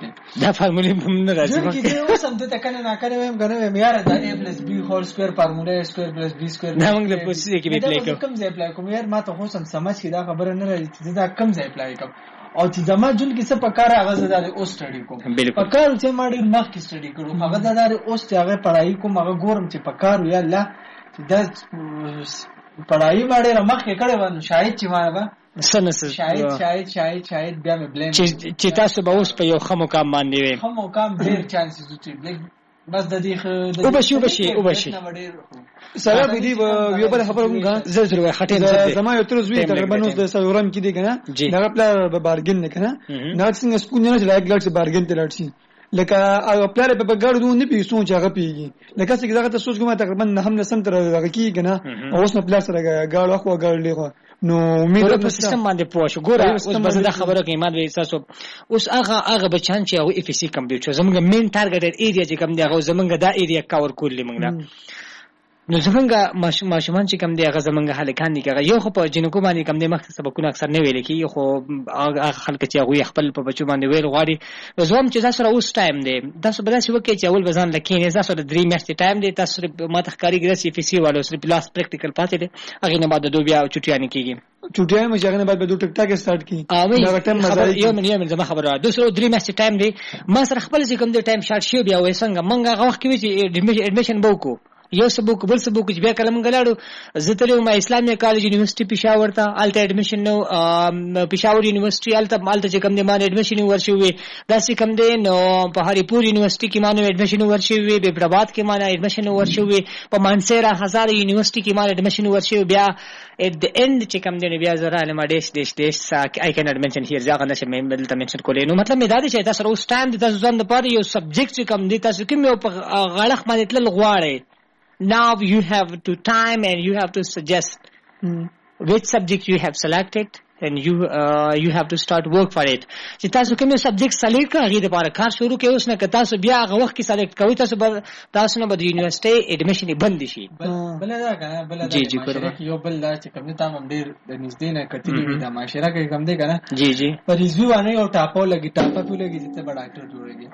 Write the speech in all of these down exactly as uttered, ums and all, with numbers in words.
کې دا فارمولې هم نه راځي ځکه چې اوس هم ته کنه نه کنه ویم کنه ویم یار دا a plus b whole square فارموله a square plus b square دا موږ د پوسټ کې اپلای کوو کوم ځای اپلای کوم یار ما ته خو سم سمج کې دا خبره نه راځي چې دا کوم ځای اپلای کوم او چې زما جون کې څه پکاره هغه زده او سټډي کوم پکاره چې ما ډیر مخ کې سټډي کړو هغه زده اوس چې هغه پڑھائی کوم هغه ګورم چې پکاره یا الله چې دا پڑھائی ما ډیر مخ کې کړو نو شاید چې ما به سنس شاید شاید شاید شاید بیا مې بلیم چې تاسو به اوس په یو خمو کام باندې وي خمو کام ډیر چانسز چې بس د دې او بشي بشي او بشي سره به دی یو بل خبره کوم زلزله وای خټه زما یو تر زوی تقریبا نو د سورم کې دی کنه دا خپل بارګین نه کنه نه څنګه سکون نه لایک لاټ بارګین ته لاټ شي لکه او خپل په بغړو نه پیسو چې هغه پیږي لکه څنګه دغه تاسو کومه تقریبا نه هم نسم تر هغه کې کنه اوس نه پلا سره غاړو خو غاړلې خو نو امید په سیستم باندې پوه شو ګوره اوس بس دا خبره کې ماده احساس اوس هغه هغه بچان چې او اف سی کمپیوټر زمونږ مین ټارګټ ایریا چې کوم دی هغه زمونږ دا ایریا کور کول موږ نو زمونږ ماشومان چې کوم دی هغه زمونږ هلکان دي هغه یو خو په جنکو باندې کوم دی مخ سبقونه اکثر نه ویل کی خو هغه خلک چې هغه خپل په بچو باندې ویل غواړي نو زوم چې تاسو اوس ټایم دی تاسو بل څه وکړي چې اول بزن لکه تاسو د درې میاشتې ټایم دی تاسو ما تخکاری ګرځي اف سی والو سره پلاس پریکټیکل پاتې دی هغه نه بعد دوه بیا چټیانه کیږي چټیانه مې څنګه بعد به دوه ټک ټاک سٹارټ کی دا ټایم مزه یو من یو من زما خبره دوسرو درې میاشتې ټایم دی ما سره خپل چې کوم دی ټایم شارټ شي بیا وې څنګه مونږ هغه وخت کې چې اډمیشن بوکو یو سبوک بل سبوک چې بیا کلم غلاړو زتلو ما اسلامي کالج یونیورسيټي پېښور ته الته اډمیشن نو پېښور یونیورسيټي الته الته چې کوم دی مان اډمیشن ورشوي دا چې کوم دی نو په هریپور یونیورسيټي کې مان اډمیشن ورشوي په بابات کې مان اډمیشن ورشوي په مانسيرا هزار یونیورسيټي کې مان اډمیشن ورشوي بیا at the end چې کوم دی بیا زره علم دیش دیش دیش I cannot mention here ځکه نشه مې بل ته mention کولې نو مطلب مې دا دی چې تاسو اوس ټایم د تاسو ځان د پاره یو سبجیکټ چې کوم دی تاسو کوم یو غړخ باندې تل غواړئ now you have to time and you have to suggest mm. which subject you have selected and you uh, you have to start work for it چې تاسو کوم سبجیکټ سلیکټ کړئ د لپاره کار شروع کوئ اوس نه که تاسو بیا هغه وخت کې سلیکټ کوئ تاسو به تاسو نه به د یونیورسيټي اډمیشن بند شي بل دا کنه بل دا جی جی یو بل دا چې کوم ته هم ډیر د نږدې نه کتلی وي د معاشره کې کوم دی کنه جی جی پر ریزیو باندې او ټاپو لګي ټاپو په لګي چې ته به ډاکټر جوړېږي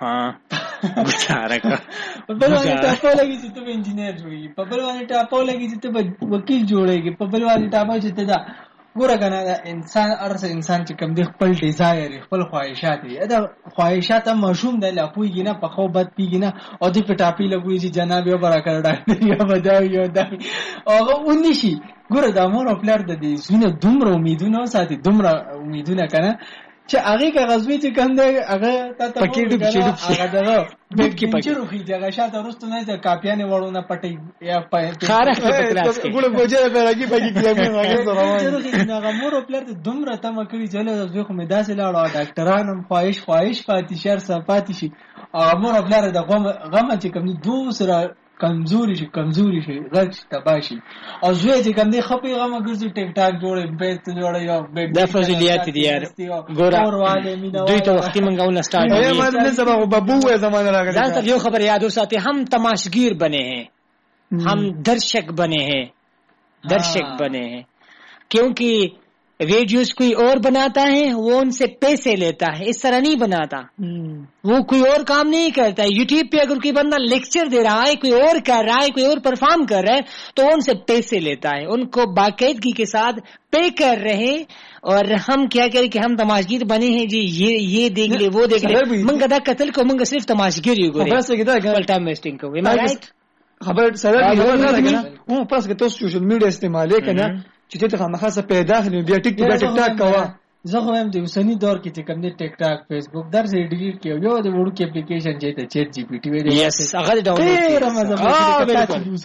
ها ګټاره کا په بل باندې ټاپو لګي چې ته انجینیر جوړېږي په بل باندې ټاپو لګي چې ته وکیل جوړېږي په بل باندې ټاپو چې ته دا ګوره کنه دا انسان ارسه انسان چې کوم دی خپل ډیزایر خپل خواهشات دي دا خواهشات هم مشوم دی لا پویږي نه په خو بد پیږي نه او دی په ټاپی لګوي چې جناب یو برکر ډاکټر یا بداو یو دا هغه ونی شي ګوره دا مور خپل د دې زونه دومره امیدونه ساتي دومره امیدونه کنه چې هغه کا غزوی چې کوم دی هغه ته ته پکې ډوب شي هغه دغه ډوب کې پکې روخي دغه شاته ورستو نه چې کاپیانه وړونه پټي یا په خارخ په کلاس کې ګوره بوجه به راګي پکې کلمه راګي سره روخي هغه مور خپل د دومره تم کړی چې له زوی خو مې داسې لاړو ډاکټرانو خواهش خواهش پاتې شر صفات شي هغه مور خپل د غم غم چې کوم دوسره کمزوري شي کمزوري شي غږ تباشي او زوی چې کوم دی خپې غم ګرځي ټیک ټاک جوړې بیت جوړې یو بیت د فضیلیات دي یار ګوره دوی ته وختي منګاونه سٹارټ اے مدنه سبا بابو زمانہ راغلی دا ته یو خبر یاد وساتي هم تماشگیر بنے ہیں हम दर्शक बने हैं दर्शक बने हैं क्योंकि वीडियोस कोई और बनाता है वो उनसे पैसे लेता है इस तरह नहीं बनाता वो कोई और काम नहीं करता है यूट्यूब पे अगर कोई बंदा लेक्चर दे रहा है कोई और कर रहा है कोई और परफॉर्म कर रहा है तो वो उनसे पैसे लेता है उनको बाकायदगी के साथ पे कर रहे हैं और हम क्या करें कि हम तमाशगीर बने हैं जी ये ये देख ले वो देख ले मंगा दा कत्ल को मंगा सिर्फ तमाशगीर ही गोरे बस कितना है टाइम वेस्टिंग को am I right خبر سره دی ورته او پرس کې تاسو سوشل میډیا استعمال کنه چې ته خامخاسه پیدا خلې بیا ټیک ټاک ټیک ټاک کوا زه خو هم د اوسنی دور کې چې کوم دی ټیک ټاک فیسبوک درځي ډیلیټ کیو یو د وړو کې اپلیکیشن چې ته چیټ جی پی ټی ویل یس هغه ډاونلوډ کړه یوز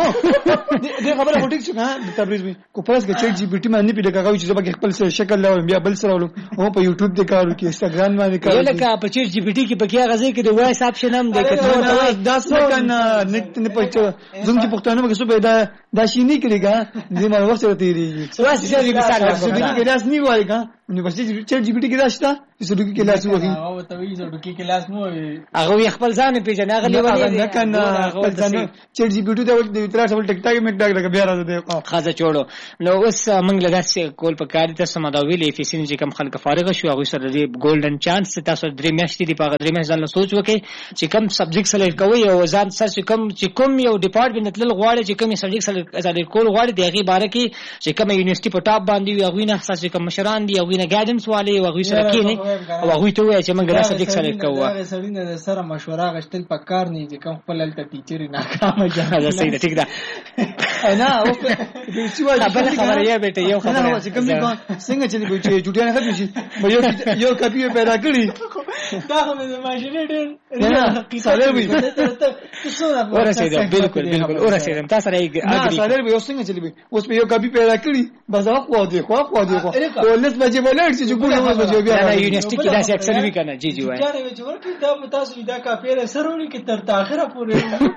کړو دې خبره هټیک څنګه د تبریز می کو پرس کې چیټ جی پی ټی باندې پیډه کاوي چې زما خپل څه شکل لاو بیا بل سره ولو او په یوټیوب د کارو کې انستګرام باندې کارو لکه په چیټ جی پی ټی کې پکې غزي کې د وایس اپشن هم د کتو داس نه کنه نت نه پچو زوم چې پښتانه کې څه پیدا دا شي نه کړيګا دې ما وخت ته تیریږي واسه چې مثال راځي کې داس نه وایي کا یونیورسيټي چیټ جی پی ټی کې داشته سړي کې لاس وهي او ته وی زړه کې کلاس مو هغه خپل ځان پیژنې هغه لیونی نه کنه خپل ځان چټ جی پی ټی ته د تر څو ټیک ټاک میټ ټاک بیا راځي خاصه چوڑو نو اوس موږ له داسې کول په کار ته سمدا ویلې فیسین چې کم خلک فارغ شو هغه سره دی ګولډن چانس تاسو درې میاشتې دی په درې میاشتې ځان سوچ وکړي چې کم سبجیکټ سلیکټ کوي او ځان سره کم چې کوم یو ډپارټمنټ تل غواړي چې کوم سبجیکټ سلیکټ کول غواړي دغه باره کې چې کوم یونیورسيټي په ټاپ باندې وي هغه نه احساس کوم مشران دی هغه نه ګایډنس والے هغه سره کې نه او هغه ته وایي چې موږ دا سبجیکټ سلیکټ کوو هغه سړی نه سره مشوره غشتل پکار نه چې کوم خپل الته ټیچر ناکامه جوړه دا صحیح ده ټیک ده نه او د سی وای خبره خبره یې بیٹه یو خبره چې کوم دی څنګه چې دی چې چټیان ختم شي یو یو کاپی پیدا کړی دا هم د ماشینې ډېر نه ساده وي ورسېده بالکل بالکل ورسېده تاسو راځي نه ساده وي اوس څنګه چلی اوس په یو کاپی پیدا کړی بس هغه خو دی خو خو دی خو ولس بجې بولر چې ګورې اوس بجې بیا نه یونیورسيټي کې داسې اکثر وی کنه جی جی وای چاره چې ورکې دا تاسو دا کاپی له سرونی کې تر تاخره پورې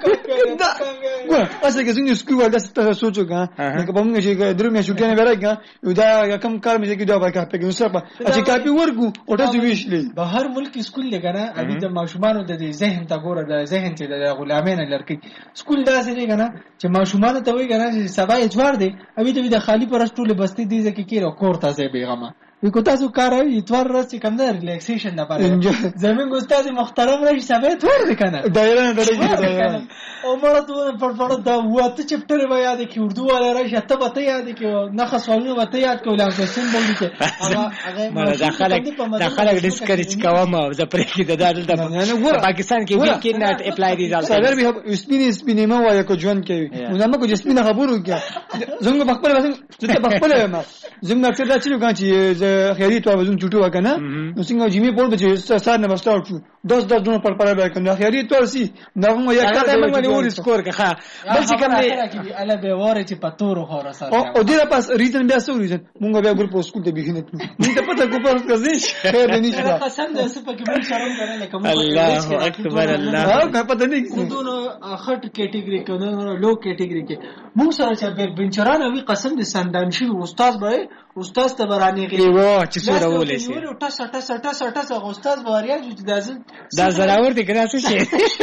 اصل کې څنګه سکول دا څه سوچو کا نه کوم چې درو مې شوټه نه ورګه یو دا کم کار مې کې دا به کاپی کې نو سره چې کاپی ورګو او تاسو ویشلې به هر ملک سکول لګره ابي د ماشومان د ذهن ته ګوره د ذهن چې د غلامین لړکی سکول داسې دی کنه چې ماشومان ته وایي کنه چې سبا اجبار دی ابي ته د خالی پرستول بستی دی چې کیره کور تاسو بیغمه وی کو تاسو کار وي اتوار ورځ چې کوم ده ریلیکسیشن نه پاره زمين استاد محترم راشي سبا اتوار دی کنه دایره نه ډېر او مړه ته په پړ دا واته چپټر و یاد کی اردو والا راشي ته به ته یاد کی نه خاصونه وته یاد کوله چې سم بولي چې هغه هغه داخله داخله ډیسکریج کوم او زه پرې کې د دالته پاکستان کې وی کې نات اپلای دي ځل سره به سپینې سپینې ما وای کو ژوند کوي نو ما کو سپینې خبرو کې زنګ په خپل واسه چې په خپل ما زنګ اکثر دا چې کوم خیری تو وزن چټو وکنه نو څنګه جمی پور بچي سار نه واستاو شو دس دس دونه پر پر راکنه خیری تو سي نغمه یک کته موږ ور سکور که ښه بل چې کوم دی اله به وره چې پتور خو را سره او دې پاس ریزن بیا سو ریزن موږ بیا ګروپ اسکول ته بهینه موږ ته پته کو پر کزي خیر نه نشته قسم دې سپه کې موږ شرم کنه کوم الله اکبر الله او پته نه خودونو خټ کیټګری کنه لو کیټګری کې موږ سره چې بنچران وی قسم دې سندانشي استاد به استاد ته برانی غي و چې سره ولې شي نو ټس ټس ټس ټس استاد باریا چې دازل دا زراور دي کنه څه شي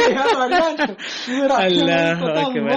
الله اکبر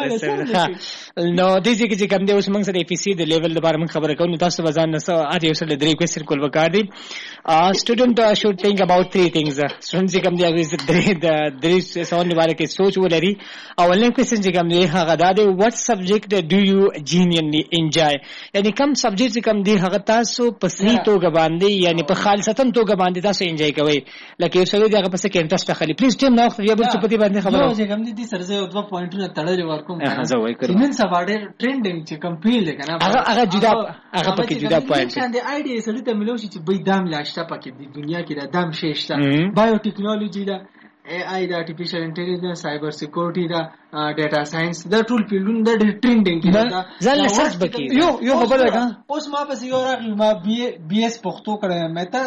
نو دې چې کوم دی اوس موږ سره پی سي د لیول لپاره موږ خبره کوو تاسو وزن نه سو اته یو سره درې کوېسچن کول وکړ دي سټوډنټ شوډ ثینک اباوت تھری ثینګز سټوډنټ چې کوم دی هغه درې د درې سوال لپاره کې سوچ ولري اولین کوېسچن چې کوم دی هغه دا دی وات سبجیکټ ډو یو جینیئنلی انجوای یعنی کوم سبجیکټ چې کوم دی هغه تاسو په صحیح توګه باندې یعنی په خالصتن توګه باندې تاسو انجوای کوئ لکه یو څه دی هغه پس کې انټرست اخلي پلیز ټیم نو خو بیا بل څه پتی باندې خبره نو چې کوم دي سرزه او دوه پوینټونه تړلې ورکوم زه وای کوم نن سبا ډېر ټرندینګ چې کوم فیلډ کنه هغه هغه جدا هغه پکې جدا پوینټ دی آیډیا سړی ته ملوشي چې به دام لاشته پکې د دنیا کې د دام شېشته بایو ټیکنالوژي دا اي اي دا artificial intelligence cyber security دا ډیټا ساينس دا ټول فیلډونه د ټرینډینګ کې دا ځل سرچ بکی یو یو خبره ده اوس ما پس یو راغی ما بي بي اس پښتو کړم مې ته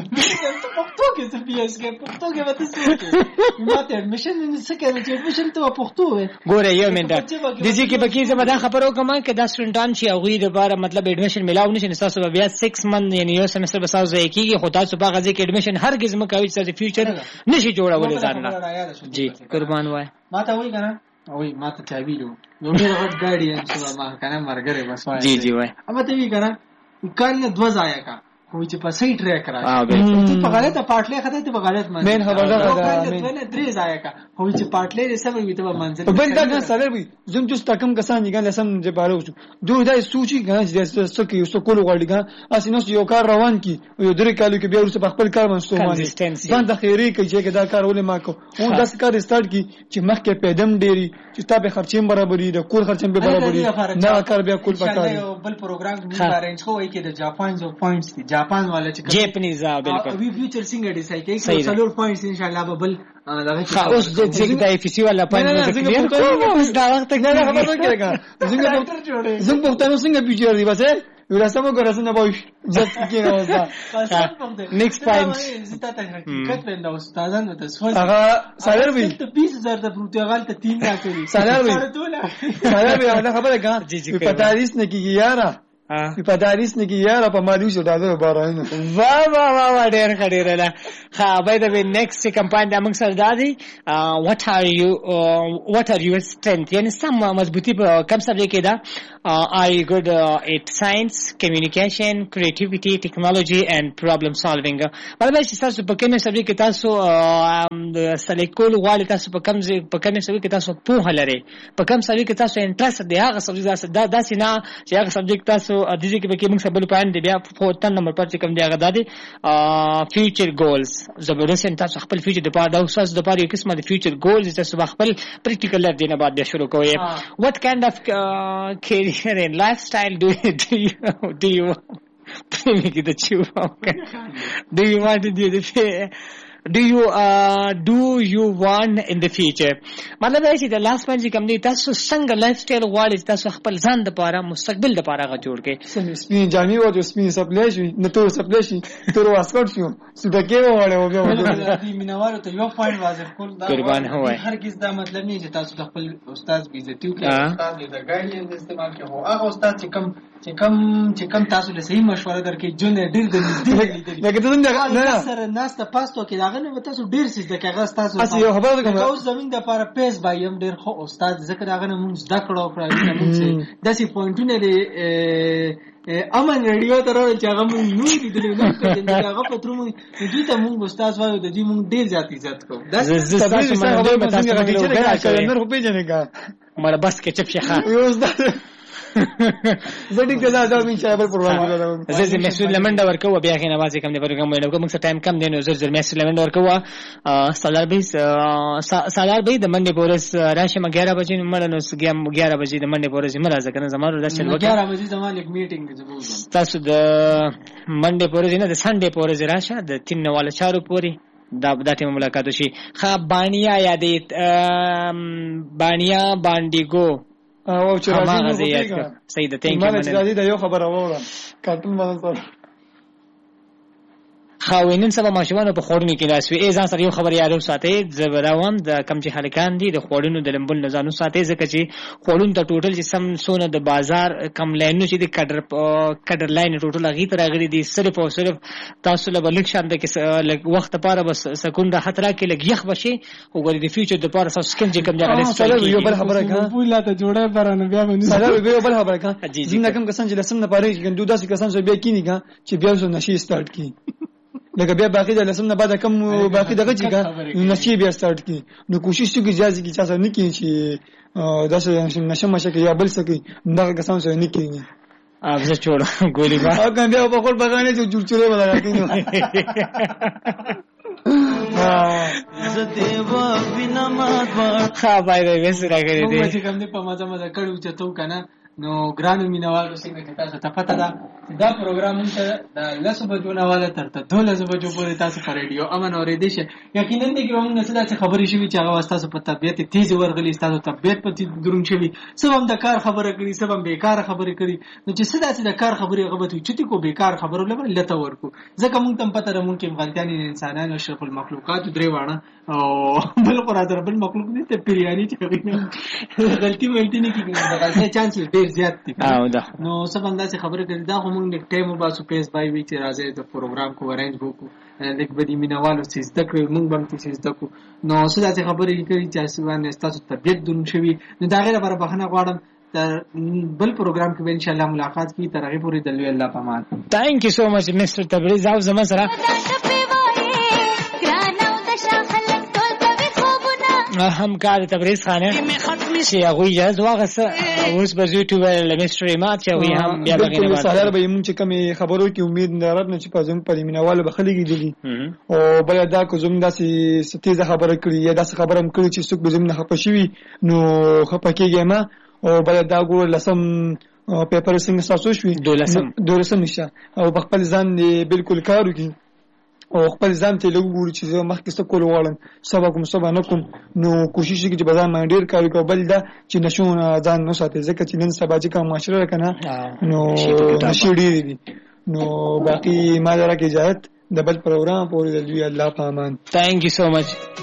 پښتو کې څه بي اس کې پښتو کې وته څه ما ته اډمیشن نه څه کوي چې اډمیشن ته پښتو وي ګوره یو منټ د دې کې بکی زما دا خبرو کوم کې دا سټوډنټان چې هغه د لپاره مطلب اډمیشن ملاو نشي تاسو بیا سکس منث یعنی یو سمستر بس اوس ځای کېږي خو تاسو په غزي کې اډمیشن هرگز مکوي چې فیوچر نشي جوړولای ځان نه جی قربان وای ما ته وای کنه وای ما ته چابي لو نو مې هغه ګاډي ان شاء الله ما کنه مرګره بس وای جی جی وای اما ته وی کنه کال نه دوه ځای کا خو چې په صحیح ټریک راځي ته په غلطه پارټلې خدای ته په غلط منځ مین خبره ده مین درې ځای کا خو چې پارټلې سم وي ته منځل بل دا نه سره وي زم چې تکم کسان یې ګل سم چې بارو شو دوی دا سوچي ګان چې څه کې یو کول غوړي ګان اسینو یو کار روان کی یو درې کالو کې بیا ورسره خپل کار منستو باندې ځان د خیری کې چې دا کار ولې ما کو او داس کار سٹارټ کی چې مخکې پیدم ډيري چې تابع خرچیم برابرۍ د کور خرچیم به برابرۍ نه کار بیا کول پکاره بل پروګرام کې ارنج خو وای کې د جاپان جو پوینټس دي جاپان والے چې جاپنیز بالکل وی فیوچر څنګه ډیسایډ کوي چې څلور پوینټس ان شاء الله به بل دغه اوس د څنګه د اف سی والا پوینټ کلیر کوم اوس دا وخت کې نه خبر نه کېږي څنګه زنګ په تاسو څنګه پیچر دی بس ورسمه ګرځنه به ځت کې راوځه نیکست پوینټ زتا ته حقیقت وند استادانو ته سوال هغه سالر وی ته بیس هزار د پروتګال ته تین راکړي سالر وی سالر وی دا خبره کا په تاریخ نه کېږي یاره په داریس نه کې یار په مالو شو دا بارانه وا وا وا وا ډېر خډیر نه ها by the way next campaign among sardadi uh, what are you uh, what are your strength yani some مضبوطی په کوم سبجیکټ کې دا are you good uh, at science communication creativity technology and problem solving مطلب چې تاسو په کوم سبجیکټ کې تاسو سلیکول غواړئ تاسو په کوم په کوم سبجیکټ کې تاسو پوهه لرئ په کوم سبجیکټ کې تاسو انټرست دی هغه سبجیکټ دا داسې نه چې هغه سبجیکټ تاسو د دې کې به کې موږ سبل پاین دی بیا فورتن نمبر پر چې کوم دی هغه دادي فیوچر ګولز زبردست تاسو خپل فیوچر د پاره دا اوساس د پاره یو قسمه د فیوچر ګولز تاسو خپل پریکټیکل لري نه بعد شروع کوئ what kind of uh, career and lifestyle do you do you, do you do you want to do the do you uh, do you want in the future مطلب دا چې د لاس باندې کوم دی تاسو څنګه لایف سټایل غواړئ تاسو خپل ځان د پاره مستقبل د پاره غا جوړ کړئ سپین جامې او د سپین سپلې شي نه تور سپلې شي تور واسکټ شو سودکې وړه او بیا د مینوالو ته یو پوینټ واضح کول دا هرگز دا مطلب نه چې تاسو خپل استاد بیزتیو کې استاد د ګایډلاین استعمال کوي هغه استاد چې کم چې کم چې کم تاسو له صحیح مشوره درکې جون ډیر د نږدې لکه څنګه نه سره ناس ته پاستو کې دا غنه تاسو ډیر څه د کاغذ تاسو اسی یو خبره کوم اوس زمين د لپاره پیس بایم ډیر خو استاد ذکر دا غنه مونږ زده کړو پرایوټ مونږ داسې پوینټونه لري امن ریډیو ته راول چې هغه مونږ نو دي د نه کړي دا هغه په تر مونږ دې ته مونږ استاد وایو د دې مونږ ډیر ذات عزت کوو دا تاسو باندې په تاسو کې نور خو پیژنې کا مړ بس کې چپ شي ښه یو استاد زړی کله دا مې شایبل پروګرام غواړم زه زه مسعود لمنډه ورکو بیا کې نواز کم دی پروګرام وینم کوم څه ټایم کم دی نو زه زه مسعود لمنډه ورکو سالار به سالار به د منډه پورس راشه مګیاره بجې مړ نو سګم مګیاره بجې د منډه پورس مړ ځکه نه زمارو راشه مګیاره بجې زمال یک میټینګ دی تاسو د منډه پورس نه د سنډه پورس راشه د تین نواله چارو پوری دا د ټیم ملاقات شي خا بانیا یادې بانیا باندېګو او چې راځي صحیح ده تhank you مانه چې راځي دا یو خبره وره کارټون باندې سره خاوینن سبا ماشومان په خورنی کې راسوي ای ځان سره یو خبر یادو ساتي زبراوم د کم چې خلکان دي د خورونو د لمبل نزانو ساتي ځکه چې خورون ته ټوټل چې سم سونه د بازار کم لاینو چې د کډر کډر لاین ټوټل غي تر غري دي صرف او صرف تاسو له بلک شان د کې لګ وخت لپاره بس سکون د خطر کې لګ یخ بشي او ګوري د فیوچر د لپاره سو سکن چې کم ځای سره یو بل خبره کا پولا ته جوړه برانه بیا باندې سره یو بل خبره کا زینه کم کسان چې لسم نه پاره کې ګندو داسې کسان چې بیا کینی کا چې بیا زو نشي سٹارټ کی لکه بیا باقی د لسم نه بعد کم باقی دغه چې کا نشي بیا سٹارټ کی نو کوشش وکړي جازي کی چا نه کی چې داسې نشه مشه کې یا بل څه کې دغه کسان سره نه کیږي اب زه چوڑ ګولې با او کنده په خپل بغانه چې جوړ چوره ولا راکینو زه دیوا بنا مات ها بای بای وسه راګری دي چې کوم دې په مزه مزه کړو چې تو کنه نو ګرانو مینوالو څنګه چې تاسو ته پته ده دا پروګرام ته د لسو بجو نه والا تر ته دولس بجو پورې تاسو په ریډیو امن اورېدئ شئ یقینا دې کوم نه څه داسې خبرې شوي چې هغه تاسو په طبيعت تیز ورغلي تاسو طبيعت په دروند شوي سبب د کار خبره کړي سبب بیکار خبره کړي نو چې څه داسې د کار خبره هغه به چې کو بیکار خبره لمر لته ورکو ځکه مونږ تم پته رمون کې غلطیان انسانانو شرف المخلوقات درې وانه او بل قرادر بل مخلوق دې ته پیریانی چې غلطي ولټی نه کیږي دا څه چانس ډېر زیات دي او دا نو سبب داسې خبره کړي دا هم موږ ټایم وباسو پیس بای وی چې راځي د پروګرام کو ارینج وکړو لیک بدی مینوالو چې زده کړو موږ هم چې زده کو نو څه داسې خبره کړي چې اسوانه تاسو طبيعت دون شوي نو دا غیره لپاره بهانه غواړم تر بل پروګرام کې ان شاء الله ملاقات کی تر هغه پورې د لوی الله پامان ثانک یو سو مچ مستر تبریز او زما سره هم کار تبریز خانه چې هغه یې زواغه اوس به یوټیوب له مستری ما چې وي هم بیا بغیر نه سهار به موږ چې کومه خبرو کې امید نه رات نه چې په زم پر مینوالو بخليږي دي او بل دا کو زم داسې ستیزه خبره کړی یا داسې خبره هم کړی چې څوک به زم نه خپه شي نو خپه کېږي ما او بل دا ګور لسم پیپر څنګه تاسو شوي دولسم دولسم نشه او خپل ځان بالکل کارو کې او خپل ځان ته لګوري چې زه مخکې څه کول غواړم سبا کوم سبا نه کوم نو کوشش وکړي چې بازار باندې ډیر کار وکړي بل دا چې نشونه ځان نه ساتي ځکه چې نن سبا چې کوم معاشره کنه نو نشي ډیر دي نو باقي ما درکه اجازه د بل پروګرام پورې د دوی الله په امان ثانک یو سو مچ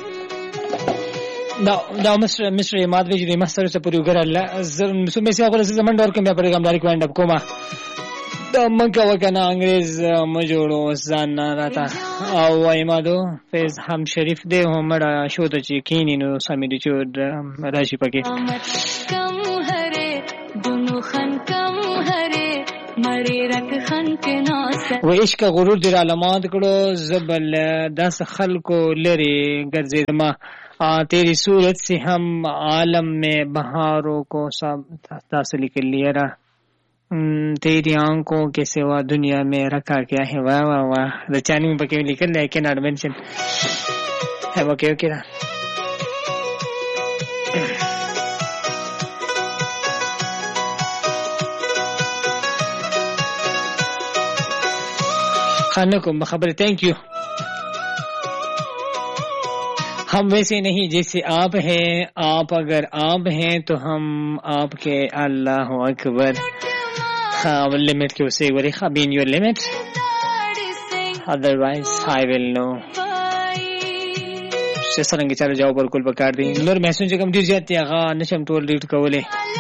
دا دا مستر مستر مادوی چې مستر څخه پروګرام الله زه مې څنګه غوړم زمونږ ډور کې مې پروګرام لري کوم کومه دا منکه وکنه انګريز م جوړو ځان نه راته او وایمادو فیض هم شریف دی همړه شو ته چې کینی نو سمې دي چې راشي پکې کم هره دونو خن کم هره مری رک خن کې ناس و عشق غرور دی علامات کړو زبل داس خلکو لري ګرځیدما तेरी सूरत से हम आलम में बहारों को सब तासली के लिए रहा तेरी आंखों के सिवा दुनिया में रखा क्या है वाह वाह वाह रचानी में पके लिखल है कि नॉट मेंशन है वो क्या क्या खाने को खबर थैंक यू हम वैसे नहीं जैसे आप हैं आप अगर आप हैं तो हम आपके अल्लाह अकबर हाँ लिमिट के उसे worry be in your limit otherwise I will know ससरंग चलो जाओ बिल्कुल पकड़ दी नूर महसूस कम दी जाती है गा नशम टोल रीड कवले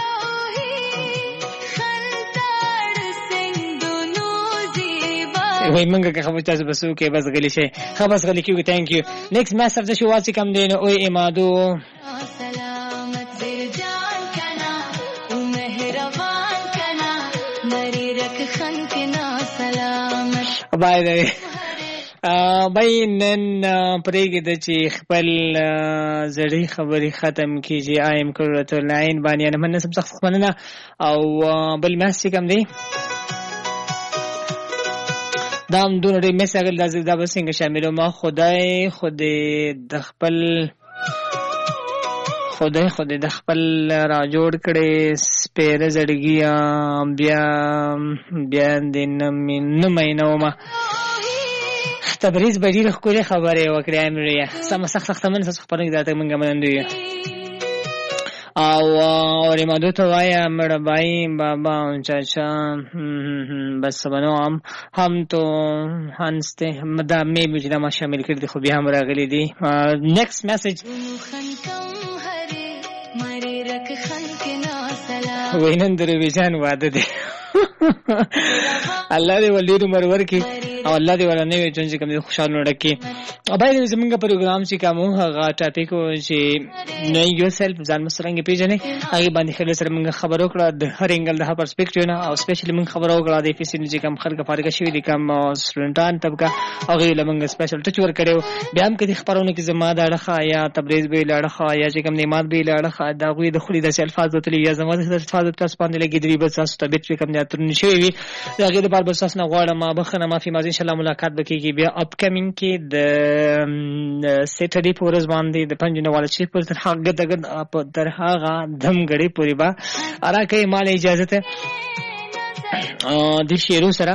वही मंगा के खबर चाहे बसू के बस गली से खबर गली क्यों थैंक यू नेक्स्ट मैसेज से शुरुआत से कम देना ओए इमादो सलामत दिल जान कना मेहरबान कना मरी रख खन के ना सलामत बाय द वे باي نن پرېږه د چې خپل زړې خبرې ختم کیږي ایم کرت لاین باندې نه مننه سم سخت مننه او بل میسج کم دی دام دونه دې میسج اگر لازم دا بسنګ شامل ما خدای خدای د خپل خدای خدای د خپل را جوړ کړي سپېره زړګي بیا بیا دې نه مینو ما تبریز بډیره کوله خبره وکړه امریه سم سخت سخت من سخت پرنګ داته منګه مندوی او اور مدو تو وایا مړ بای بابا چاچا بس بنو هم هم تو هنسته مدا می بجدا ما شامل کړی خو بیا هم راغلی دی نیکست میسج وینن درو ویجان واده دی الله دې ولې عمر ورکي او الله دې ولا نه وي چې کوم خوشاله ورکي او باید زمونږ پروګرام چې کوم هغه ټاپک چې نه یو سلف ځان مسرنګ پیژنې هغه باندې خلک سره موږ خبرو کړه د هر انګل د پرسپیکټیو نه او سپیشلی موږ خبرو کړه د افیسینل چې کوم خلک فارغ شوی دي کوم سټوډنټان طبقه هغه لمنګ سپیشل ټچ ور کړو بیا هم کدي خبرونه کې زما د اړه یا تبریز به لړخه یا چې کوم نعمت به لړخه دا غوي د خولي د الفاظ د تلی یا زما د الفاظ تاسو باندې لګي دی بس تاسو ته به کوم ځاتون نشوي وي دا غیر بار بس تاسو نه غواړم ما بخنه ما فی مازین ان شاء الله ملاقات وکړي بیا اپ کمینګ کې د سیټرډي پورز باندې د پنځه نواله چې پر تر هغه دغه په تر هغه دمګړي پوری با ارا کوي مال اجازه ته د شیرو سره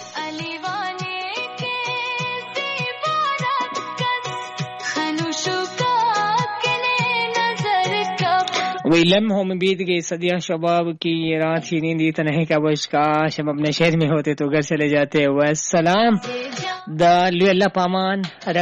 ویلم ہم بیت گئی صدیہ شباب کی یہ رات ہی نیندی تو نہیں کا بش کاش ہم اپنے شہر میں ہوتے تو گھر چلے جاتے والسلام دا اللہ پامان